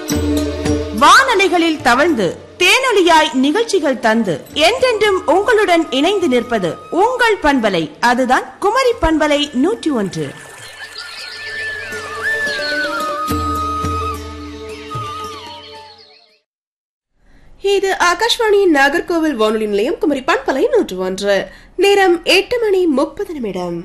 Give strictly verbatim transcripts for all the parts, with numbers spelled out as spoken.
வானலைகளில் தவழ்ந்து தேனொலியாய் நிகழ்ச்சிகள் தந்து என்றென்றும் உங்களுடன் இணைந்து நிற்பது உங்கள் பண்பலை. அதுதான் குமரி பண்பலை நூற்றி ஒன்று. இது ஆகாஷ்வாணியின் நாகர்கோவில் வானொலி நிலையம் குமரி பண்பலை நூற்று ஒன்று. நேரம் எட்டு மணி முப்பது நிமிடம்.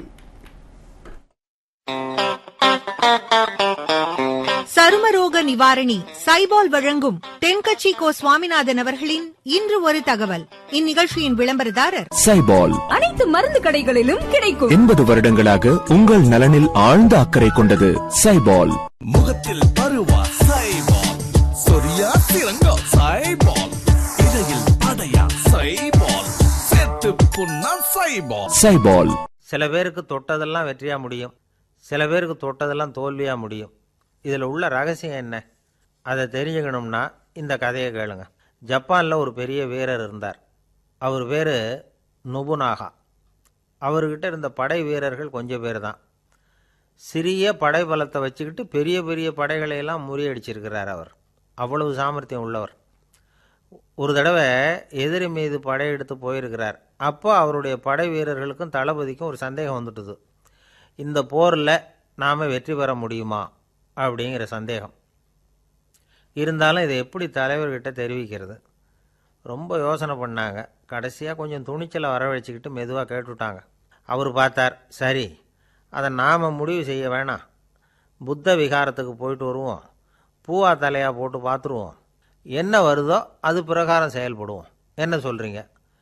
சருமரோக நிவாரணி சைபால் வழங்கும் தென்கட்சி கோ சுவாமிநாதன் அவர்களின் இன்று ஒரு தகவல். இந்நிகழ்ச்சியின் விளம்பரதாரர் சைபால். அனைத்து மருந்து கடைகளிலும் கிடைக்கும். எண்பது வருடங்களாக உங்கள் நலனில் ஆழ்ந்த அக்கறை கொண்டது சைபால். முகத்தில் பருவா சைபால், சொரியா சிறங்கா சைபால், இடையில் அடையா சைபால், சேர்த்து புண்ணா சைபால். சைபால். சில பேருக்கு தொட்டதெல்லாம் வெற்றியா முடியும், சில பேருக்கு தொட்டதெல்லாம் தோல்வியா முடியும். இதில் உள்ள ரகசியம் என்ன? அதை தெரிஞ்சுக்கணும்னா இந்த கதையை கேளுங்க. ஜப்பானில் ஒரு பெரிய வீரர் இருந்தார். அவர் பேர் நொபுனாகா. அவர்கிட்ட இருந்த படை வீரர்கள் கொஞ்சம் பேர் தான். சிறிய படை பலத்தை வச்சுக்கிட்டு பெரிய பெரிய படைகளையெல்லாம் முறியடிச்சிருக்கிறார். அவர் அவ்வளவு சாமர்த்தியம் உள்ளவர். ஒரு தடவை எதிரி மீது படையெடுத்து போயிருக்கிறார். அப்போ அவருடைய படை வீரர்களுக்கும் தளபதிக்கும் ஒரு சந்தேகம் வந்துட்டுது. இந்த போரில் நாம் வெற்றி பெற முடியுமா அப்படிங்கிற சந்தேகம். இருந்தாலும் இதை எப்படி தலைவர்கிட்ட தெரிவிக்கிறது? ரொம்ப யோசனை பண்ணாங்க. கடைசியாக கொஞ்சம் துணிச்சலை வரவழைச்சிக்கிட்டு மெதுவாக கேட்டுவிட்டாங்க. அவர் பார்த்தார், சரி அதை நாம் முடிவு செய்ய வேணாம், புத்த விகாரத்துக்கு போயிட்டு வருவோம், பூவா தலையாக போட்டு பார்த்துருவோம், என்ன வருதோ அது பிரகாரம் செயல்படுவோம், என்ன சொல்கிறீங்க?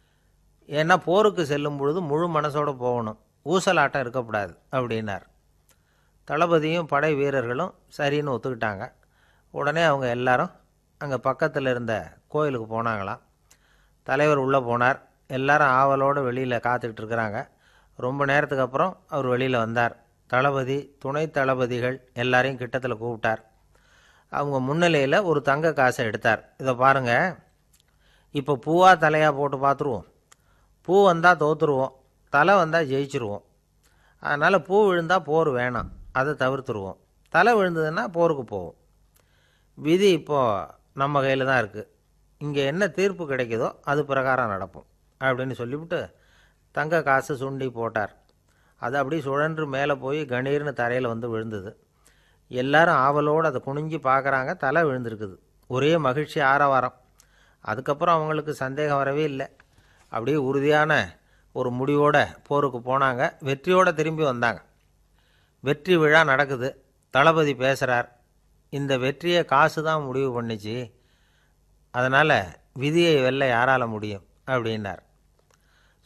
ஏன்னா போருக்கு செல்லும் பொழுது முழு மனசோடு போகணும், ஊசலாட்டம் இருக்கக்கூடாது அப்படின்னார். தளபதியும் படை வீரர்களும் சரின்னு ஒத்துக்கிட்டாங்க. உடனே அவங்க எல்லாரும் அங்கே பக்கத்தில் இருந்த கோயிலுக்கு போனாங்களாம். தலைவர் உள்ளே போனார். எல்லாரும் ஆவலோடு வெளியில் காத்துக்கிட்டு இருக்கிறாங்க. ரொம்ப நேரத்துக்கு அப்புறம் அவர் வெளியில் வந்தார். தளபதி துணை தளபதிகள் எல்லாரையும் கிட்டத்தில் கூப்பிட்டார். அவங்க முன்னிலையில் ஒரு தங்க காசை எடுத்தார். இதை பாருங்கள், இப்போ பூவா தலையாக போட்டு பார்த்துருவோம். பூ வந்தால் தோற்றுருவோம், தலை வந்தால் ஜெயிச்சிருவோம். அதனால் பூ விழுந்தால் போர் வேணாம், அதை தவிர்த்துருவோம். தலை விழுந்ததுன்னா போருக்கு போவோம். விதி இப்போது நம்ம கையில் தான் இருக்குது. இங்கே என்ன தீர்ப்பு கிடைக்குதோ அது பிரகாரம் நடப்போம் அப்படின்னு சொல்லிவிட்டு தங்க காசு சுண்டி போட்டார். அது அப்படி சுழன்று மேலே போய் கணீர்னு தரையில் வந்து விழுந்தது. எல்லாரும் ஆவலோடு அதை குனிஞ்சு பார்க்குறாங்க. தலை விழுந்திருக்குது. ஒரே மகிழ்ச்சி, ஆரவாரம். அதுக்கப்புறம் அவங்களுக்கு சந்தேகம் வரவே இல்லை. அப்படியே உறுதியான ஒரு முடிவோடு போருக்கு போனாங்க. வெற்றியோடு திரும்பி வந்தாங்க. வெற்றி விழா நடக்குது. தளபதி பேசுகிறார். இந்த வெற்றியை காசு தான் முடிவு பண்ணிச்சு, அதனால் விதியை வெல்ல யாரால முடியும் அப்படின்னார்.